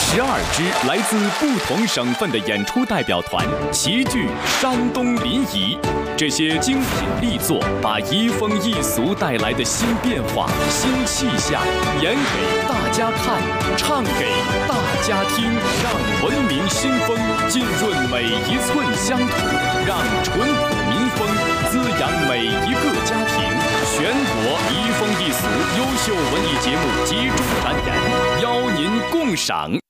12支来自不同省份的演出代表团齐聚山东临沂。这些精品力作把移风易俗带来的新变化、新气象演给大家看，唱给大家听，让文明新风浸润每一寸乡土，让淳朴民风滋养每一个家庭。全国移风易俗优秀文艺节目集中展演，邀您共赏。